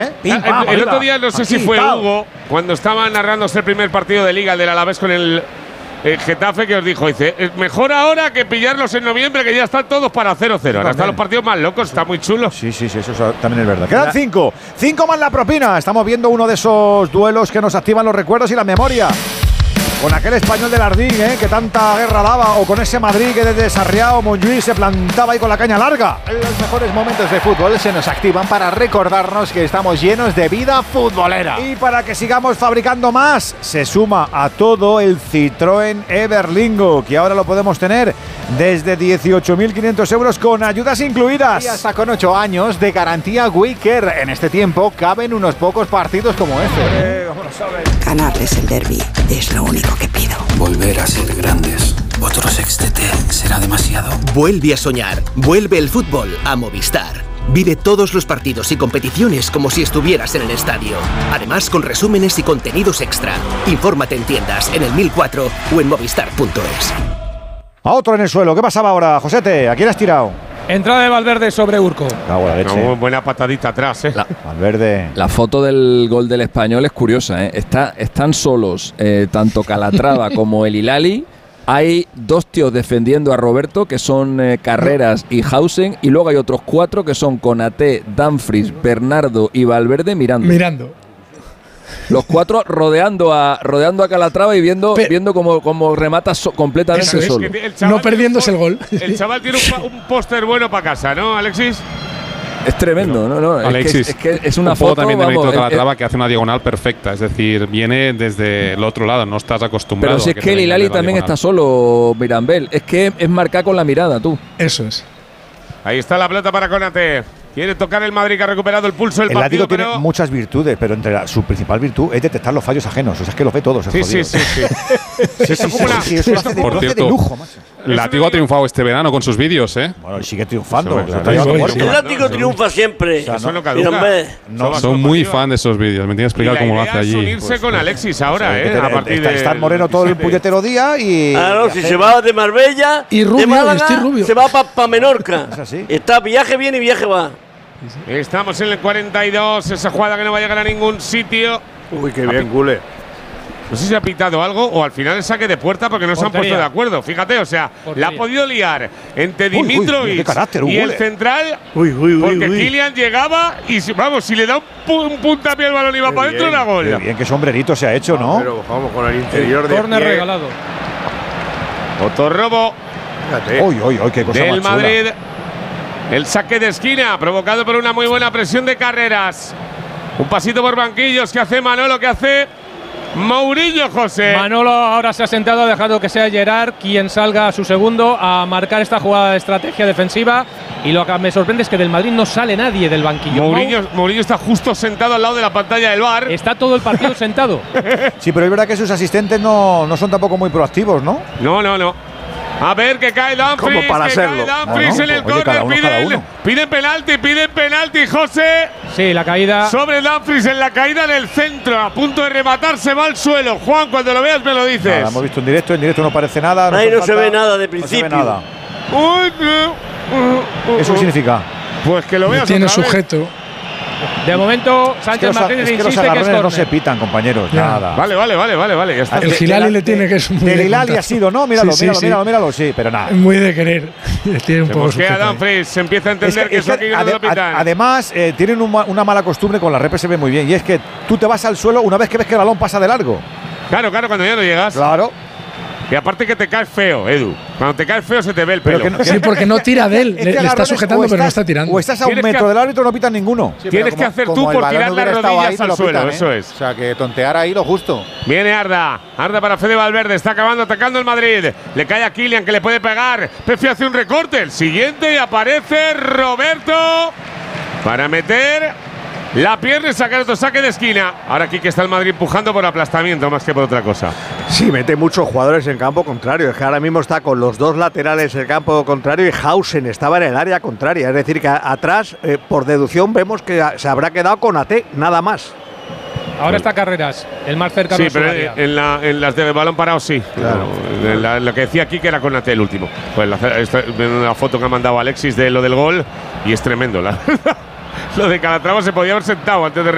El otro día, no sé si fue Hugo, cuando estaba narrándose el primer partido de Liga, el del Alavés con el Getafe, que os dijo, dice, es mejor ahora que pillarlos en noviembre, que ya están todos para 0-0. Ahora están los partidos más locos, está muy chulo. Sí, eso también es verdad. Quedan 5. 5 más la propina. Estamos viendo uno de esos duelos que nos activan los recuerdos y la memoria. Con aquel Español del Ardín, que tanta guerra daba, o con ese Madrid que desde Sarriá o Montjuïc se plantaba ahí con la caña larga. Los mejores momentos de fútbol se nos activan para recordarnos que estamos llenos de vida futbolera. Y para que sigamos fabricando más, se suma a todo el Citroën Everlingo, que ahora lo podemos tener desde 18.500 euros con ayudas incluidas. Y hasta con 8 años de garantía Wicker. En este tiempo caben unos pocos partidos como este. Ganarles el derbi es lo único que pido. Volver a ser grandes. Otro sextete será demasiado. Vuelve a soñar. Vuelve el fútbol a Movistar. Vive todos los partidos y competiciones como si estuvieras en el estadio. Además, con resúmenes y contenidos extra. Infórmate en tiendas, en el 1004 o en movistar.es. A otro en el suelo. ¿Qué pasaba ahora, Josete? ¿A quién has tirado? Entrada de Valverde sobre Urco. Una buena patadita atrás, Valverde. La foto del gol del Español es curiosa, Están solos tanto Calatrava como el Hilali. Hay 2 tíos defendiendo a Roberto, que son Carreras y Hausen, y luego hay otros 4 que son Konaté, Dumfries, Bernardo y Valverde mirando. Los 4 rodeando a Calatrava y viendo cómo remata completamente solo. No perdiéndose el gol. El chaval tiene un póster bueno para casa, ¿no, Alexis? Es tremendo, ¿no? Alexis, es que es una foto foto también de Mérito Calatrava que hace una diagonal perfecta, es decir, viene desde el otro lado, no estás acostumbrado. Pero si es que el Hilali también está solo, Mirambel, es que es marcar con la mirada, tú. Eso es. Ahí está la pelota para Konaté. Quiere tocar el Madrid, que ha recuperado el pulso del partido. El tiene muchas virtudes, pero su principal virtud es detectar los fallos ajenos. O sea, es que los ve todos. Sí. Por cierto, Látigo ha triunfado este verano con sus vídeos, Bueno, sigue triunfando. El Látigo triunfa siempre. Eso no caduca. Son muy fan de esos vídeos. Me tiene que explicar cómo lo hace allí. Unirse con Alexis ahora, a partir de estar Moreno todo el puñetero día y… si se va de Marbella, y Rubio, de Málaga, se va para Menorca. Está viaje viene y viaje va. Estamos en el 42, esa jugada que no va a llegar a ningún sitio. Uy, qué bien, Gule. No sé si ha pitado algo o al final el saque de puerta porque no se han puesto de acuerdo. Fíjate, o sea, la ha podido liar entre Dimitrovic y el central. Porque Kylian llegaba y, si le da un puntapié al balón y va para adentro, era gol. Qué bien, qué sombrerito se ha hecho, ¿no? Pero vamos con el interior de córner regalado. Otro robo. Fíjate. Qué cosa del más Madrid. chula. El saque de esquina provocado por una muy buena presión de Carreras. Un pasito por banquillos que hace Manolo, que hace Mourinho, José. Manolo ahora se ha sentado, ha dejado que sea Gerard quien salga a su segundo a marcar esta jugada de estrategia defensiva. Y lo que me sorprende es que del Madrid no sale nadie del banquillo. Mourinho está justo sentado al lado de la pantalla del VAR. Está todo el partido sentado. Sí, pero es verdad que sus asistentes no son tampoco muy proactivos, ¿no? No. A ver, que cae Dumfries. Como para hacerlo. Dumfries en el córner. Piden penalti, José. Sí, la caída. Sobre Dumfries en la caída del centro. A punto de rematar, se va al suelo. Juan, cuando lo veas me lo dices. Nada, hemos visto en directo no parece nada. Ahí no se ve nada de principio. No se ve nada. ¿Eso qué significa? Pues que lo veas tiene otra sujeto. Vez. De momento, Sánchez Martínez insiste los agarrones no se pitan, compañeros. Nada. Vale. Ya está. El Hilali le tiene que es muy El Hilali ha sido, ¿no? Míralo, sí, pero nada. Es muy de querer. Tiene un poco sujeto. Dumfries se empieza a entender que eso aquí no lo pitan. Además, tienen una mala costumbre con la rep, se ve muy bien. Y es que tú te vas al suelo una vez que ves que el balón pasa de largo. Claro, cuando ya no llegas. Claro. Y aparte que te caes feo, Edu. Cuando te caes feo se te ve el pelo. Sí, porque no tira de él. Le está sujetando, pero no está tirando. O estás a un metro del árbitro, no pitan ninguno. Sí, tienes que hacer tú por tirar las rodillas al suelo, eso es. O sea, que tontear ahí lo justo. Viene Arda para Fede Valverde. Está atacando el Madrid. Le cae a Kylian, que le puede pegar. Pepe hace un recorte. El siguiente y aparece Roberto para meter la pierna y sacar otro saque de esquina. Ahora aquí que está el Madrid empujando por aplastamiento más que por otra cosa. Sí, mete muchos jugadores en campo contrario. Es que ahora mismo está con los 2 laterales en campo contrario y Hausen estaba en el área contraria. Es decir, que atrás, por deducción, vemos que se habrá quedado con AT, nada más. Ahora está Carreras, el más cercano. Sí, pero en las de balón parado sí. Claro. Lo que decía aquí que era con AT el último. Pues la foto que ha mandado Alexis de lo del gol y es tremendo. Lo de Calatrava se podía haber sentado antes de